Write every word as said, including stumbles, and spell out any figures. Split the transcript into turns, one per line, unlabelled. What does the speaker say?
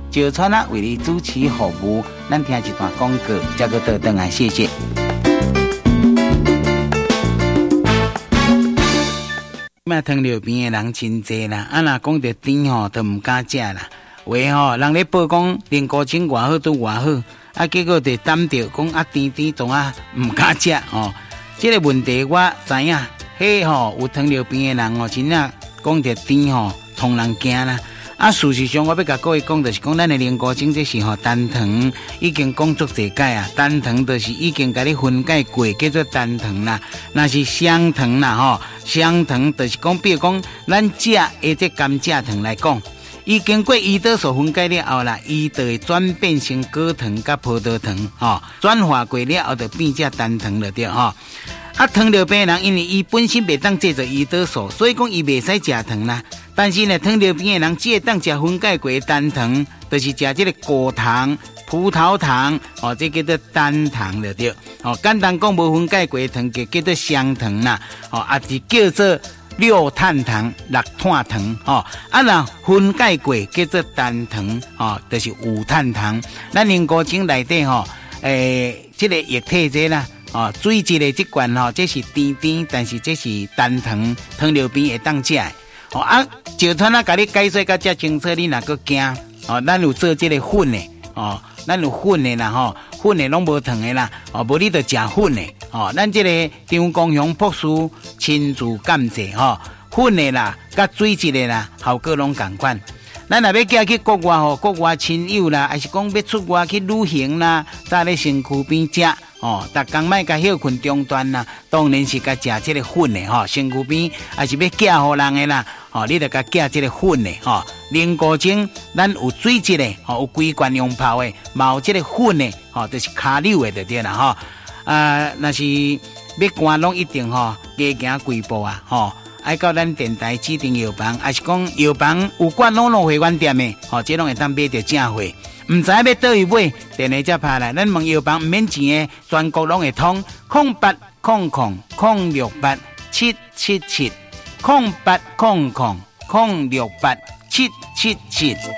石川啊为你主持服务，咱听一段广告，再个倒转来，谢谢。嘛，糖尿病的人真济啦，啊，若讲到甜吼，都唔敢食啦。话吼，人咧报讲零高精偌好都偌好，啊，结果就担着讲啊甜甜总啊唔敢食哦。这个问题我知影，迄吼有糖尿病的人哦，真正讲到甜吼，通人惊啦。啊，事实上我要甲各位讲，就是讲咱的零高精这是吼单糖，已经讲足侪解啊。单糖就是已经甲你分解过，叫做单糖啦。那是双糖啦吼，双糖就是讲，比如讲咱食的这甘蔗糖来讲。伊经过胰岛素分解了后啦，伊就会转变成果糖甲葡萄糖，吼、哦，转化过了后就变成单糖了对吼。啊，糖尿病人因为伊本身袂当制作胰岛素，所以讲伊袂使食糖啦。但是呢，糖尿病的人只会当食分解过的单糖，就是食这个果糖、葡萄糖，哦，这叫做单糖了对。哦，简单讲无分解过的糖就叫做双糖啦，哦，也是叫做六碳糖、六碳糖，吼、哦，啊，若分解过叫做单糖，吼、哦，就是五碳糖。咱零高精内底吼，诶，这个液体这啦，哦，水质的这罐吼，这是甜甜，但是这是单糖，糖尿病会当食。哦啊，石川啊，甲你解说甲遮清楚，你若个惊，哦，咱有做这个粉的，哦，咱有粉的啦，吼，粉的拢无糖的啦，哦，无你就食粉的，哦，咱这个张光雄博士亲自感谢，吼、哦，粉的啦，甲水质的啦，效果拢同款。咱若要寄去国外吼，国外亲友啦，还是讲要出外去旅行啦，在咧身躯边食。哦，逐工莫甲休困中断啦，当然是甲食这个粉的吼，身躯边还是要寄互人的啦，吼、哦，你着甲寄这个粉的吼，零高精咱有水质的，吼、哦，有规罐用泡的，嘛有这个粉的，吼、哦，就是卡溜的就对啦，吼、哦，啊，若是要赶拢一定吼，加行几步啊，吼、哦，爱到咱电台指定药房，还是讲药房有管拢拢会员店的，吼、哦，这拢会当买到正货。唔知要倒位买，电话才拍来，咱问药房唔免钱的，全国拢会通。空八空空空六八七七七，空八空空空六八七七七。